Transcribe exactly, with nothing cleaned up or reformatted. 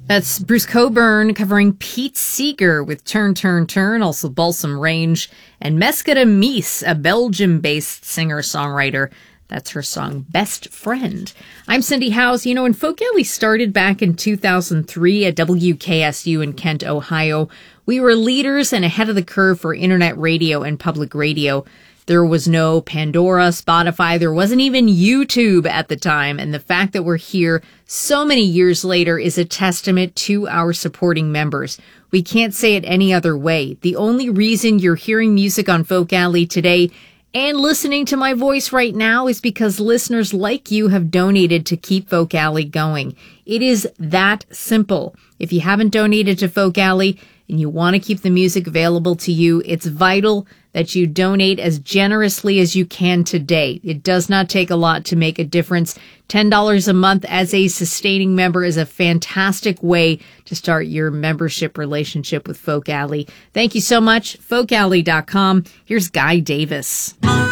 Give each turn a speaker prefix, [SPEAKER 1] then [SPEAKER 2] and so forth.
[SPEAKER 1] That's Bruce Cockburn covering Pete Seeger with Turn, Turn, Turn, also Balsam Range, and Mescata Mies, a Belgium-based singer-songwriter. That's her song, Best Friend. I'm Cindy Howes. You know, when Folk Alley started back in two thousand three at W K S U in Kent, Ohio, we were leaders and ahead of the curve for internet radio and public radio. There was no Pandora, Spotify, there wasn't even YouTube at the time, and the fact that we're here so many years later is a testament to our supporting members. We can't say it any other way. The only reason you're hearing music on Folk Alley today and listening to my voice right now is because listeners like you have donated to keep Folk Alley going. It is that simple. If you haven't donated to Folk Alley and you want to keep the music available to you, it's vital that you donate as generously as you can today. It does not take a lot to make a difference. ten dollars a month as a sustaining member is a fantastic way to start your membership relationship with Folk Alley. Thank you so much. folk alley dot com. Here's Guy Davis.